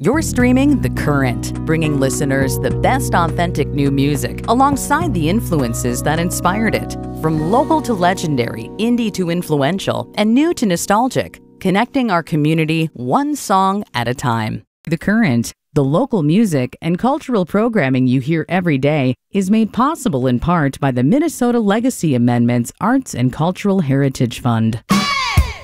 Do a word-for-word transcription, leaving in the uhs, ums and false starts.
You're streaming The Current, bringing listeners the best authentic new music alongside the influences that inspired it. From local to legendary, indie to influential, and new to nostalgic, connecting our community one song at a time. The Current, the local music and cultural programming you hear every day, is made possible in part by the Minnesota Legacy Amendments Arts and Cultural Heritage Fund.